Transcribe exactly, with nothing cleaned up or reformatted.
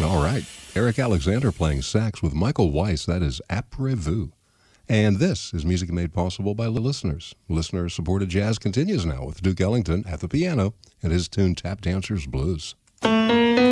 All right. Eric Alexander playing sax with Michael Weiss. That is Après-Vous. And this is music made possible by listeners. Listener-supported jazz continues now with Duke Ellington at the piano and his tune Tap Dancers Blues.